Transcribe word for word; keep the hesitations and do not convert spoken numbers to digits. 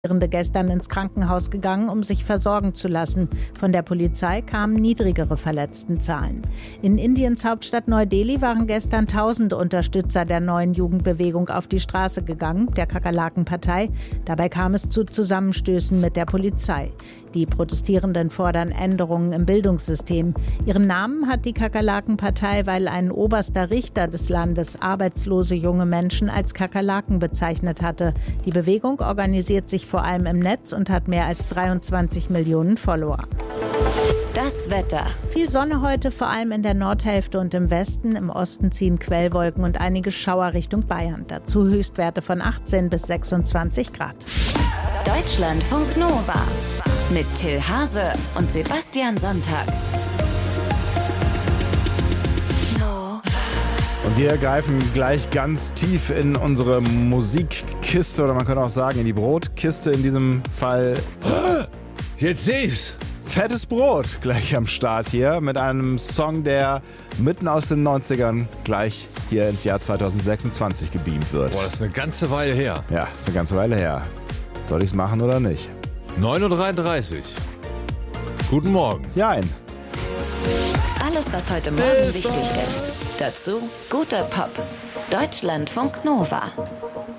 gestern ins Krankenhaus gegangen, um sich versorgen zu lassen. Von der Polizei kamen niedrigere Verletztenzahlen. In Indiens Hauptstadt Neu-Delhi waren gestern tausende Unterstützer der neuen Jugendbewegung auf die Straße gegangen, der Kakerlaken-Partei. Dabei kam es zu Zusammenstößen mit der Polizei. Die Protestierenden fordern Änderungen im Bildungssystem. Ihren Namen hat die Kakerlaken-Partei, weil ein oberster Richter des Landes arbeitslose junge Menschen als Kakerlaken bezeichnet hatte. Die Bewegung organisiert sich vor allem im Netz und hat mehr als dreiundzwanzig Millionen Follower. Das Wetter. Viel Sonne heute, vor allem in der Nordhälfte und im Westen. Im Osten ziehen Quellwolken und einige Schauer Richtung Bayern. Dazu Höchstwerte von achtzehn bis sechsundzwanzig Grad. Deutschlandfunk Nova mit Till Hase und Sebastian Sonntag. Und wir greifen gleich ganz tief in unsere Musikkiste oder man könnte auch sagen in die Brotkiste in diesem Fall. Jetzt seh's! Fettes Brot gleich am Start hier mit einem Song, der mitten aus den neunzigern gleich hier ins Jahr zweitausendsechsundzwanzig gebeamt wird. Boah, das ist eine ganze Weile her. Ja, ist eine ganze Weile her. Soll ich's machen oder nicht? neun Uhr dreiunddreißig. Guten Morgen. Jein. Alles, was heute Morgen wichtig ist. Dazu guter Pop. Deutschlandfunk Nova.